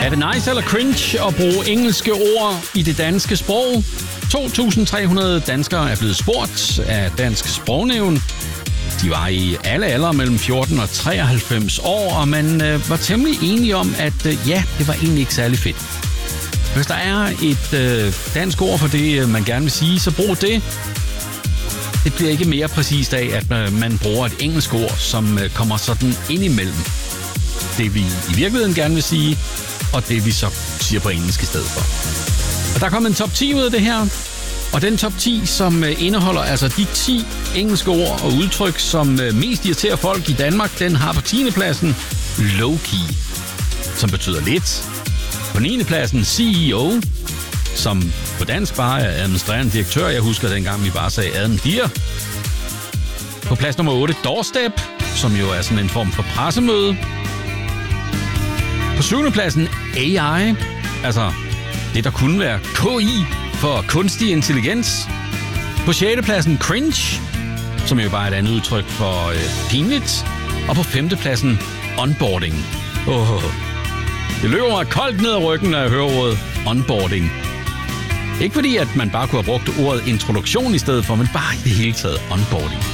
Er det nice eller cringe at bruge engelske ord i det danske sprog? 2.300 danskere er blevet spurgt af Dansk Sprognævn. De var i alle aldre mellem 14 og 93 år, og man var temmelig enige om, at ja, det var egentlig ikke særlig fedt. Hvis der er et dansk ord for det, man gerne vil sige, så brug det. Det bliver ikke mere præcist af, at man bruger et engelsk ord, som kommer sådan ind imellem det, vi i virkeligheden gerne vil sige, og det, vi så siger på engelsk i stedet for. Og der kommer en top 10 ud af det her, og den top 10, som indeholder altså de 10 engelske ord og udtryk, som mest irriterer folk i Danmark, den har på 10. pladsen low-key, som betyder lidt. På 9. pladsen CEO, som på dansk bare er administrerende direktør. Jeg husker dengang, vi bare sagde admin-dir. På plads nummer 8, doorstep, som jo er sådan en form for pressemøde. På 7. pladsen AI, altså det, der kunne være KI for kunstig intelligens. På 6. pladsen cringe, som jo bare er et andet udtryk for pinligt. Og på 5. pladsen onboarding. Det løber mig koldt ned ad ryggen, når jeg hører ordet onboarding. Ikke fordi, at man bare kunne have brugt ordet introduktion i stedet for, men bare i det hele taget onboarding.